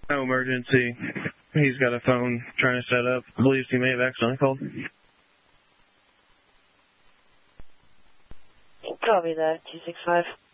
No emergency. He's got a phone trying to set up. Believes he may have accidentally called. Copy that, 265.